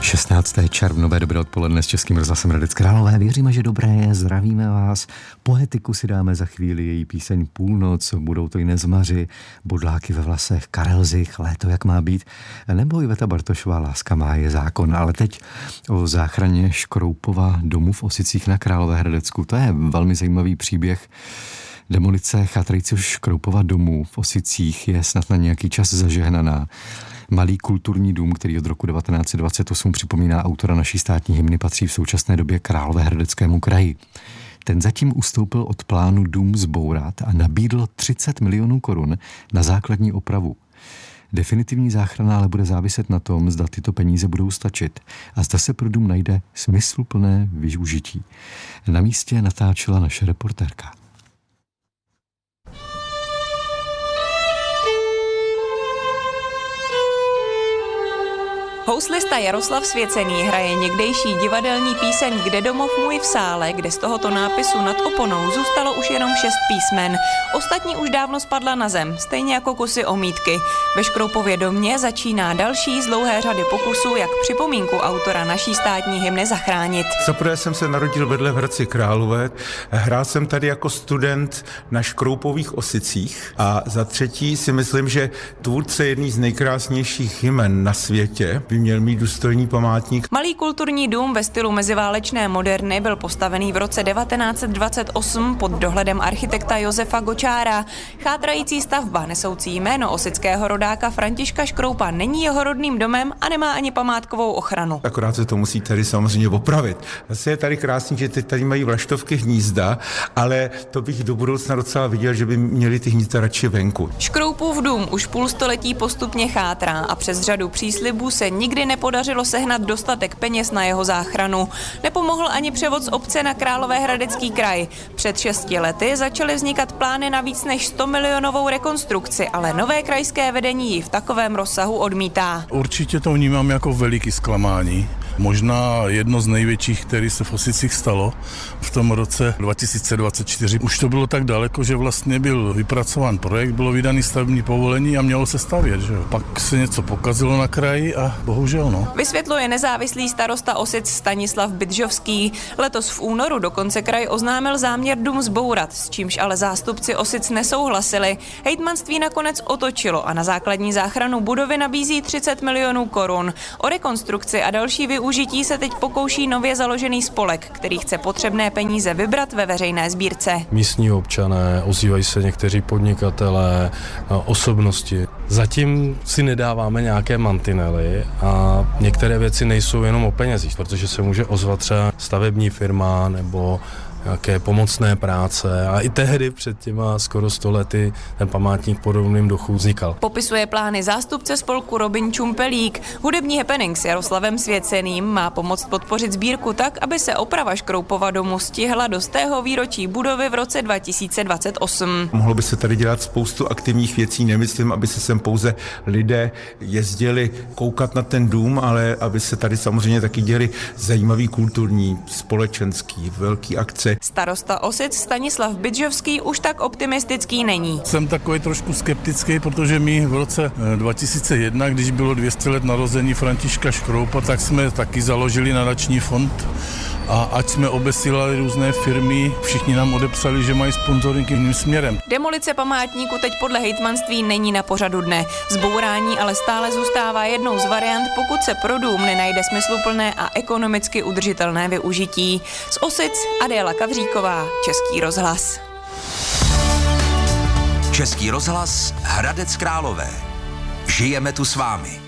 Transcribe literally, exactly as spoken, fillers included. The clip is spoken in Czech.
šestnáctého červnové, dobré odpoledne s Českým rozhlasem Hradec Králové. Věříme, že dobré je, zdravíme vás. Poetiku si dáme za chvíli, její píseň Půlnoc, budou to Inés Maři, Bodláky ve vlasech, Karel Zich, Léto jak má být, nebo Iveta Bartošová, Láska má je zákon. Ale teď o záchraně Škroupova domu v Osicích na Královéhradecku. To je velmi zajímavý příběh. Demolice chátrajícího Škroupova domu v Osicích je snad na nějaký čas zažehnaná. Malý kulturní dům, který od roku devatenáct set dvacet osm připomíná autora naší státní hymny, patří v současné době Královéhradeckému kraji. Ten zatím ustoupil od plánu dům zbourat a nabídl třicet milionů korun na základní opravu. Definitivní záchrana ale bude záviset na tom, zda tyto peníze budou stačit a zda se pro dům najde smysluplné využití. Na místě natáčela naše reportérka. Houslista Jaroslav Svěcený hraje někdejší divadelní píseň Kde domov můj v sále, kde z tohoto nápisu nad oponou zůstalo už jenom šest písmen. Ostatní už dávno spadla na zem, stejně jako kusy omítky. Ve Škroupově domě začíná další z dlouhé řady pokusů, jak připomínku autora naší státní hymny zachránit. Za prvé jsem se narodil vedle v Hradci Králové, hrál jsem tady jako student na Škroupových Osicích a za třetí si myslím, že tvůrce jedný z nejkrásnějších hymen na světě by měl mít důstojný památník. Malý kulturní dům ve stylu meziválečné moderny byl postavený v roce devatenáct set dvacet osm pod dohledem architekta Josefa Gočára. Chátrající stavba nesoucí jméno osického rodáka Františka Škroupa není jeho rodným domem a nemá ani památkovou ochranu. Akorát se to musí tady samozřejmě opravit. Zase je tady krásný, že teď tady mají vlaštovky hnízda, ale to bych do budoucna docela viděl, že by měli ty hnízda radši venku. Škroupův dům už půl století postupně chátrá a přes řadu příslibů se nikdy nepodařilo sehnat dostatek peněz na jeho záchranu. Nepomohl ani převod z obce na Královéhradecký kraj. Před šesti lety začaly vznikat plány na víc než sto milionovou rekonstrukci, ale nové krajské vedení ji v takovém rozsahu odmítá. Určitě to vnímám jako veliký zklamání. Možná jedno z největších, který se v Osicích stalo v tom roce dva tisíce dvacet čtyři. Už to bylo tak daleko, že vlastně byl vypracován projekt, bylo vydaný stavební povolení a mělo se stavět. Že? Pak se něco pokazilo na kraji a bohužel no. Vysvětluje nezávislý starosta Osic Stanislav Bydžovský. Letos v únoru dokonce kraj oznámil záměr dům zbourat, s čímž ale zástupci Osic nesouhlasili. Hejtmanství nakonec otočilo a na základní záchranu budovy nabízí třicet milionů korun. O rekonstrukci a další využití se teď pokouší nově založený spolek, který chce potřebné peníze vybrat ve veřejné sbírce. Místní občané, ozývají se někteří podnikatelé, osobnosti. Zatím si nedáváme nějaké mantinely a některé věci nejsou jenom o penězích, protože se může ozvat třeba stavební firma nebo nějaké pomocné práce a i tehdy před těma skoro sto lety ten památník podobným duchu vznikal. Popisuje plány zástupce spolku Robin Čumpelík. Hudební happening s Jaroslavem Svěceným má pomoct podpořit sbírku tak, aby se oprava Škroupova domu stihla do stého výročí budovy v roce dva tisíce dvacet osm. Mohlo by se tady dělat spoustu aktivních věcí, nemyslím, aby se sem pouze lidé jezdili koukat na ten dům, ale aby se tady samozřejmě taky děli zajímavý kulturní, společenský, velký akce. Starosta Osic Stanislav Bydžovský už tak optimistický není. Jsem takový trošku skeptický, protože my v roce dva tisíce jedna, když bylo dvě stě let narození Františka Škroupa, tak jsme taky založili nadační fond. A ať jsme obesílali různé firmy, všichni nám odepsali, že mají sponzoring jiným směrem. Demolice památníku teď podle hejtmanství není na pořadu dne. Zbourání ale stále zůstává jednou z variant, pokud se pro dům nenajde smysluplné a ekonomicky udržitelné využití. Z Osic Adéla Kavříková, Český rozhlas. Český rozhlas Hradec Králové. Žijeme tu s vámi.